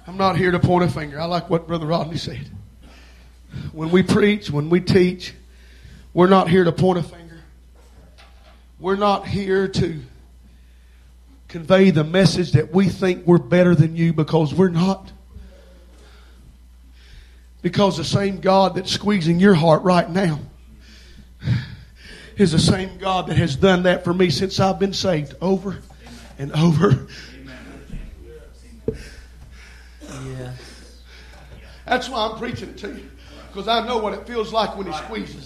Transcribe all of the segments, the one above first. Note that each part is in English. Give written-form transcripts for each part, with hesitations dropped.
I'm not here to point a finger. I like what Brother Rodney said. When we preach, when we teach, we're not here to point a finger. We're not here to convey the message that we think we're better than you, because we're not. Because the same God that's squeezing your heart right now is the same God that has done that for me since I've been saved, over and over. Yeah. That's why I'm preaching it to you, because I know what it feels like when He squeezes.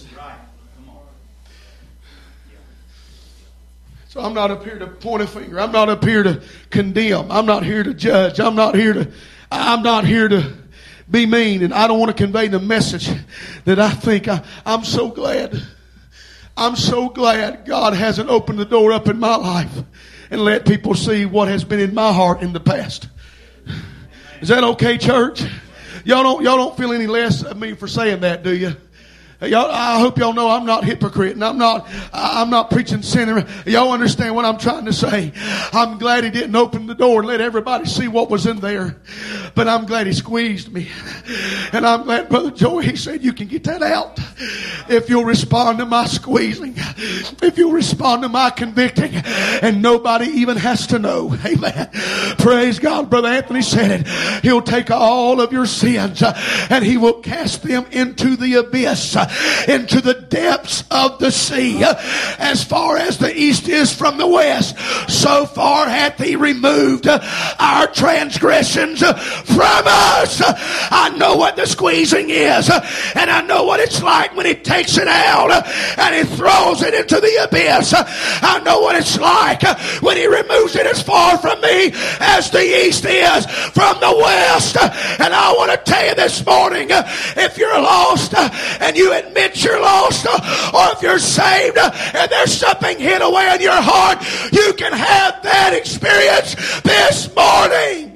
So I'm not up here to point a finger. I'm not up here to condemn. I'm not here to judge. I'm not here to be mean. And I don't want to convey the message that I think I'm so glad. I'm so glad God hasn't opened the door up in my life and let people see what has been in my heart in the past. Is that okay, church? Y'all don't feel any less of me for saying that, do you? I hope y'all know I'm not hypocrite, and I'm not preaching sin. Y'all understand what I'm trying to say? I'm glad He didn't open the door and let everybody see what was in there, but I'm glad He squeezed me, and I'm glad Brother Joey, he said you can get that out if you'll respond to my squeezing, if you'll respond to my convicting, and nobody even has to know. Amen. Praise God. Brother Anthony said it. He'll take all of your sins and He will cast them into the abyss, into the depths of the sea. As far as the east is from the west, so far hath He removed our transgressions from us. I know what the squeezing is, and I know what it's like when He takes it out and He throws it into the abyss. I know what it's like when He removes it as far from me as the east is from the west. And I want to tell you this morning, if you're lost and you admit you're lost, or if you're saved and there's something hid away in your heart, you can have that experience this morning.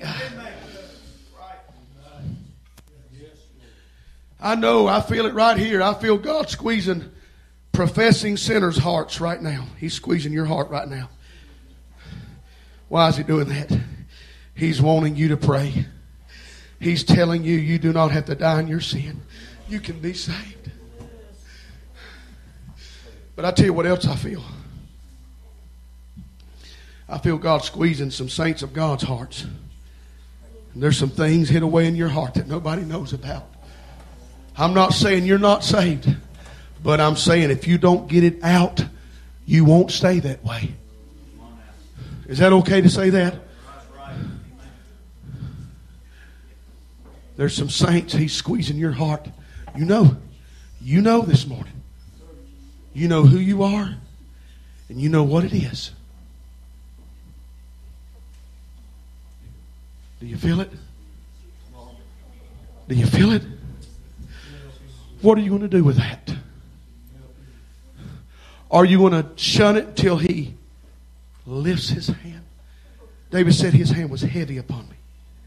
I know, I feel it right here. I feel God squeezing professing sinners' hearts right now. He's squeezing your heart right now. Why is He doing that? He's wanting you to pray. He's telling you, you do not have to die in your sin. You can be saved. But I tell you what else I feel. I feel God squeezing some saints of God's hearts. And there's some things hid away in your heart that nobody knows about. I'm not saying you're not saved, but I'm saying if you don't get it out, you won't stay that way. Is that okay to say that? There's some saints He's squeezing your heart. You know this morning. You know who you are, and you know what it is. Do you feel it? Do you feel it? What are you going to do with that? Are you going to shun it till He lifts His hand? David said His hand was heavy upon me.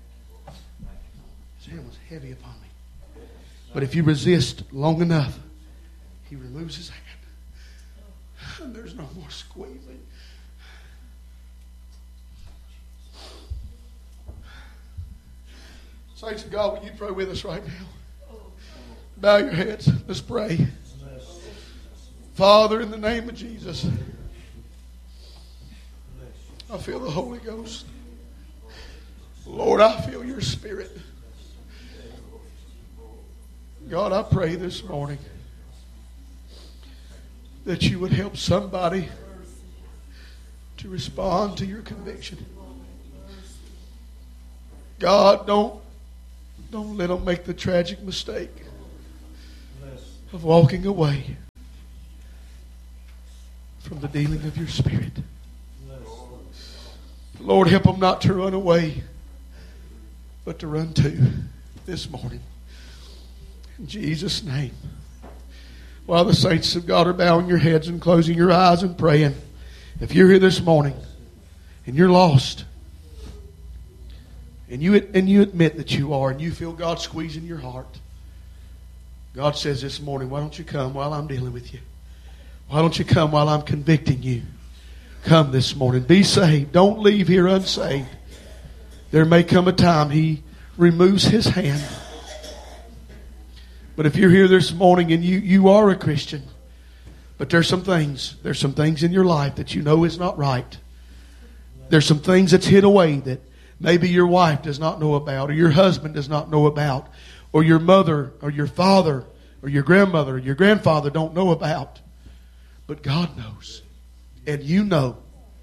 His hand was heavy upon me. But if you resist long enough, He removes His hand. And there's no more squeezing. Saints of God, will you pray with us right now? Bow your heads. Let's pray. Father, in the name of Jesus, I feel the Holy Ghost. Lord, I feel your Spirit. God, I pray this morning that you would help somebody to respond to your conviction. God, don't let them make the tragic mistake of walking away from the dealing of your Spirit. Lord, help them not to run away, but to run to this morning. In Jesus' name. While the saints of God are bowing your heads and closing your eyes and praying, if you're here this morning and you're lost, and you admit that you are, and you feel God squeezing your heart, God says this morning, why don't you come while I'm dealing with you? Why don't you come while I'm convicting you? Come this morning. Be saved. Don't leave here unsaved. There may come a time He removes his hand. But if you're here this morning and you are a Christian, but there's some things in your life that you know is not right. There's some things that's hid away that maybe your wife does not know about, or your husband does not know about, or your mother, or your father, or your grandmother, or your grandfather don't know about. But God knows. And you know.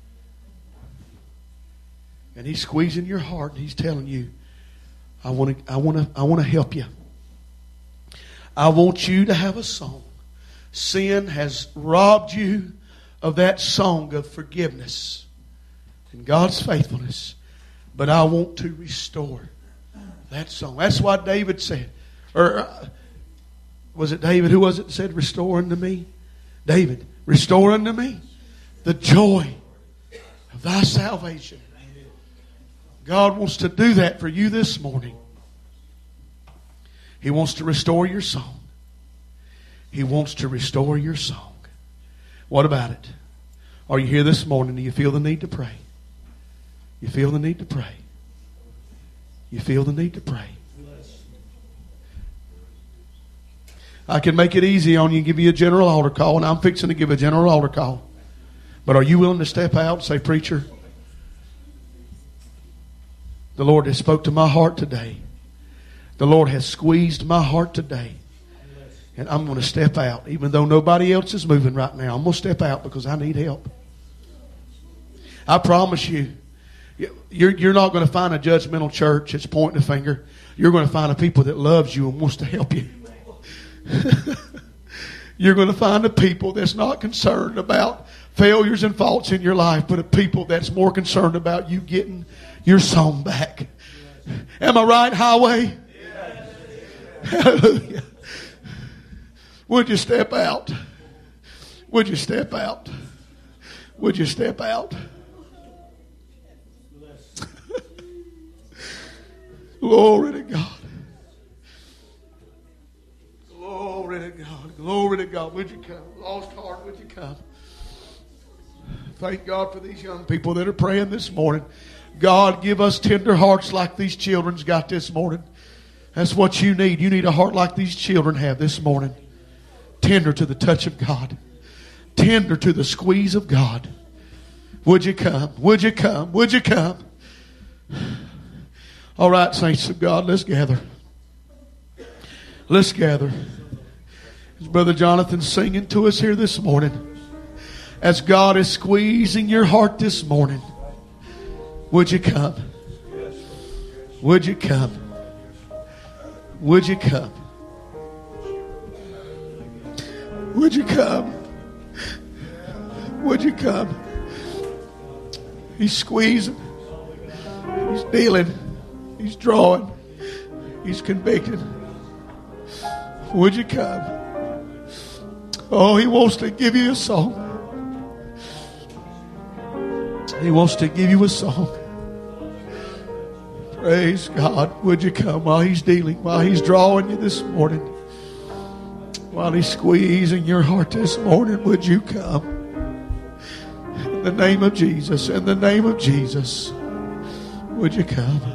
And He's squeezing your heart and He's telling you, I want to help you. I want you to have a song. Sin has robbed you of that song of forgiveness and God's faithfulness. But I want to restore that song. That's what David said. Or was it David? Who was it that said, restore unto me? David, restore unto me the joy of thy salvation. God wants to do that for you this morning. He wants to restore your song. He wants to restore your song. What about it? Are you here this morning? Do you feel the need to pray? You feel the need to pray? You feel the need to pray? I can make it easy on you and give you a general altar call, and I'm fixing to give a general altar call. But are you willing to step out and say, preacher, the Lord has spoke to my heart today. The Lord has squeezed my heart today. And I'm going to step out. Even though nobody else is moving right now, I'm going to step out because I need help. I promise you, you're not going to find a judgmental church that's pointing a finger. You're going to find a people that loves you and wants to help you. You're going to find a people that's not concerned about failures and faults in your life, but a people that's more concerned about you getting your song back. Am I right, Highway? Hallelujah. Would you step out? Would you step out? Would you step out? Glory to God. Glory to God. Glory to God. Would you come? Lost heart, would you come? Thank God for these young people that are praying this morning. God, give us tender hearts like these children's got this morning. That's what you need. You need a heart like these children have this morning. Tender to the touch of God. Tender to the squeeze of God. Would you come? Would you come? Would you come? All right, saints of God, let's gather. Let's gather. As Brother Jonathan's singing to us here this morning, as God is squeezing your heart this morning, would you come? Would you come? Would you come? Would you come? Would you come? He's squeezing. He's dealing. He's drawing. He's convicting. Would you come? Oh, He wants to give you a song. He wants to give you a song. Praise God. Would you come while He's dealing, while He's drawing you this morning, while He's squeezing your heart this morning? Would you come? In the name of Jesus, in the name of Jesus, would you come?